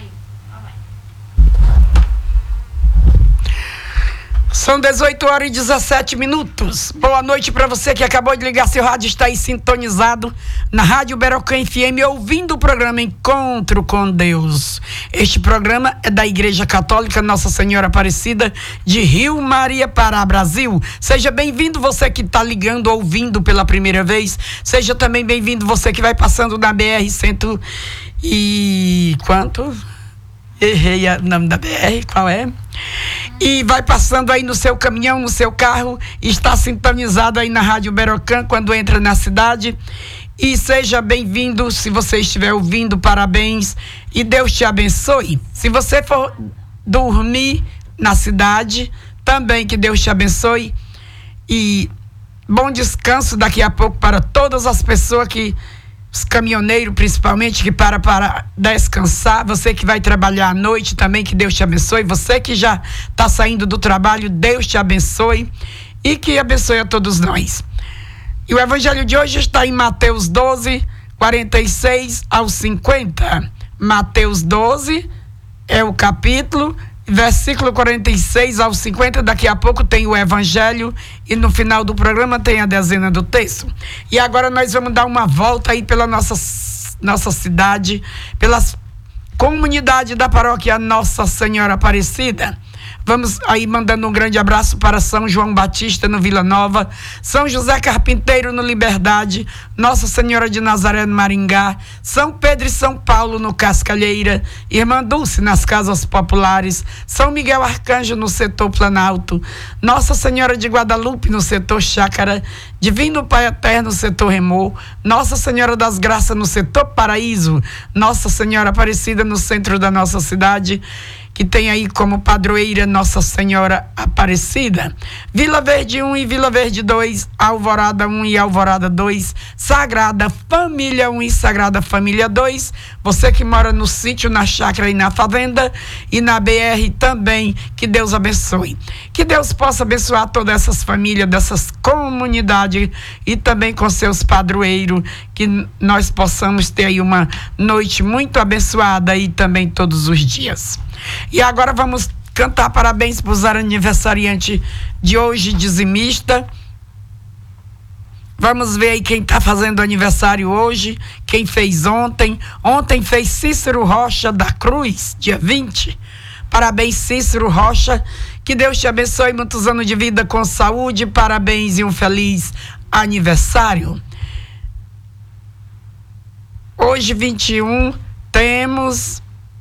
São 18h17. Boa noite para você que acabou de ligar seu rádio, está aí sintonizado na Rádio Berocã FM, ouvindo o programa Encontro com Deus. Este programa é da Igreja Católica Nossa Senhora Aparecida de Rio Maria, Pará, Brasil. Seja bem-vindo você que está ligando, ouvindo pela primeira vez. Seja também bem-vindo você que vai passando na BR-100 e... quanto? Errei o nome da BR, qual é? E vai passando aí no seu caminhão, no seu carro, está sintonizado aí na Rádio Berocã quando entra na cidade. E seja bem-vindo, se você estiver ouvindo, parabéns e Deus te abençoe. Se você for dormir na cidade, também que Deus te abençoe e bom descanso daqui a pouco para todas as pessoas que... os caminhoneiros principalmente que para descansar, você que vai trabalhar à noite também, que Deus te abençoe, você que já está saindo do trabalho, Deus te abençoe e que abençoe a todos nós. E o evangelho de hoje está em Mateus 12, 46 ao 50. Mateus 12 é o capítulo, versículo 46 ao 50, daqui a pouco tem o evangelho e no final do programa tem a dezena do texto. E agora nós vamos dar uma volta aí pela nossa cidade, pelas comunidade da paróquia Nossa Senhora Aparecida. Vamos aí mandando um grande abraço para São João Batista no Vila Nova, São José Carpinteiro no Liberdade, Nossa Senhora de Nazaré no Maringá, São Pedro e São Paulo no Cascalheira, Irmã Dulce nas Casas Populares, São Miguel Arcanjo no setor Planalto, Nossa Senhora de Guadalupe no setor Chácara, Divino Pai Eterno no setor Remor, Nossa Senhora das Graças no setor Paraíso, Nossa Senhora Aparecida no centro da nossa cidade, que tem aí como padroeira Nossa Senhora Aparecida, Vila Verde 1 e Vila Verde 2, Alvorada 1 e Alvorada 2, Sagrada Família 1 e Sagrada Família 2, você que mora no sítio, na chácara e na fazenda e na BR também, que Deus abençoe. Que Deus possa abençoar todas essas famílias, dessas comunidades e também com seus padroeiros, que nós possamos ter aí uma noite muito abençoada e também todos os dias. E agora vamos cantar parabéns para os aniversariantes de hoje, dizimista. Vamos ver aí quem está fazendo aniversário hoje, quem fez ontem. Ontem fez Cícero Rocha da Cruz, dia 20. Parabéns, Cícero Rocha. Que Deus te abençoe, muitos anos de vida com saúde. Parabéns e um feliz aniversário. Hoje, 21, temos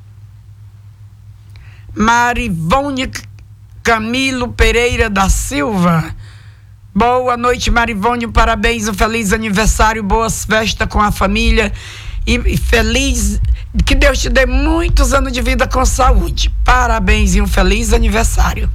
Marivone Camilo Pereira da Silva. Boa noite, Marivone, parabéns, um feliz aniversário, boas festas com a família e feliz, que Deus te dê muitos anos de vida com saúde. Parabéns e um feliz aniversário.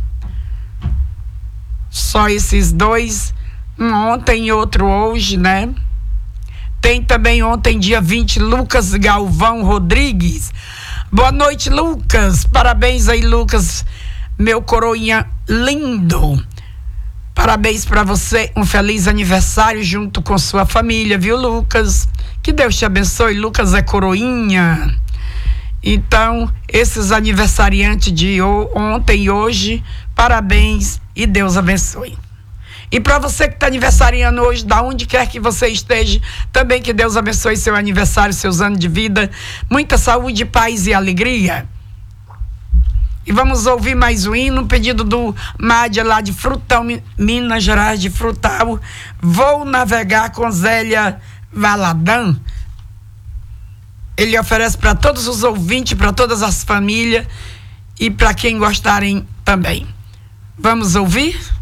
Só esses dois, um ontem e outro hoje, né? Tem também ontem, dia 20, Lucas Galvão Rodrigues. Boa noite, Lucas. Parabéns aí, Lucas, meu coroinha lindo. Parabéns para você, um feliz aniversário junto com sua família, viu, Lucas? Que Deus te abençoe. Lucas é coroinha. Então, esses aniversariantes de ontem e hoje, parabéns e Deus abençoe. E para você que está aniversariando hoje, da onde quer que você esteja, também que Deus abençoe seu aniversário, seus anos de vida, muita saúde, paz e alegria. E vamos ouvir mais um hino, pedido do Mádia lá de Frutal, Minas Gerais, de Frutal. Vou navegar com Zélia Valadão. Ele oferece para todos os ouvintes, para todas as famílias e para quem gostarem também. Vamos ouvir?